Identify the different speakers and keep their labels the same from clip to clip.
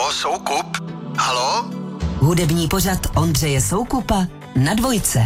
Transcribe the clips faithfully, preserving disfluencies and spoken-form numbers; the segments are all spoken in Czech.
Speaker 1: Halo, Soukup? Halo?
Speaker 2: Hudební pořad Ondřeje Soukupa na Dvojce.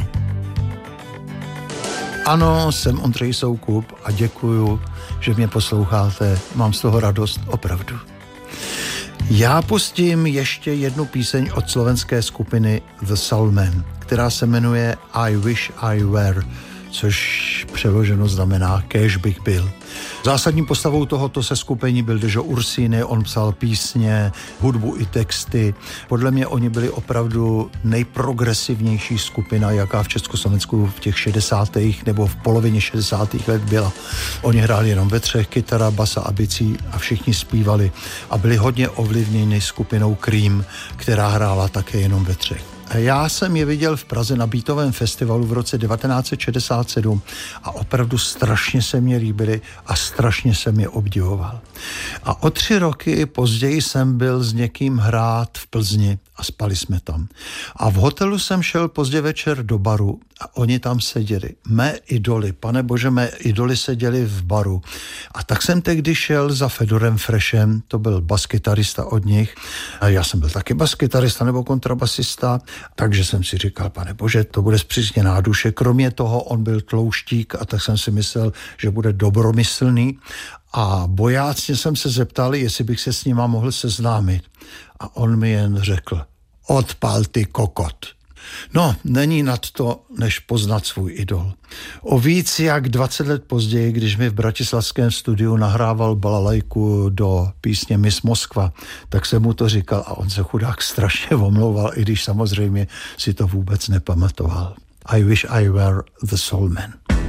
Speaker 3: Ano, jsem Ondřej Soukup a děkuju, že mě posloucháte. Mám z toho radost opravdu. Já pustím ještě jednu píseň od slovenské skupiny The Soulmen, která se jmenuje I Wish I Were, což přeloženo znamená kéž bych byl. Zásadní postavou tohoto seskupení byl Dežo Ursíny, on psal písně, hudbu i texty. Podle mě oni byli opravdu nejprogresivnější skupina, jaká v Československu v těch šedesátých nebo v polovině šedesátých let byla. Oni hráli jenom ve třech, kytara, basa a bicí a všichni zpívali a byli hodně ovlivněni skupinou Cream, která hrála také jenom ve třech. Já jsem je viděl v Praze na Beatovém festivalu v roce devatenáct set šedesát sedm a opravdu strašně se mě líbili a strašně jsem je obdivoval. A o tři roky později jsem byl s někým hrát v Plzni a spali jsme tam. A v hotelu jsem šel pozdě večer do baru a oni tam seděli. Mé idoly, pane bože, mé idoly seděli v baru. A tak jsem tehdy šel za Fedorem Freshem, to byl baskytarista od nich. A já jsem byl taky baskytarista nebo kontrabasista, takže jsem si říkal, pane bože, to bude zpřísněná duše. Kromě toho on byl tlouštík a tak jsem si myslel, že bude dobromyslný. A bojácně jsem se zeptal, jestli bych se s nima mohl seznámit. A on mi jen řekl, odpal ty kokot. No, není nad to, než poznat svůj idol. O víc jak dvacet let později, když mi v bratislavském studiu nahrával balalajku do písně Miss Moskva, tak jsem mu to říkal a on se chudák strašně omlouval, i když samozřejmě si to vůbec nepamatoval. I wish I were the Soulmen.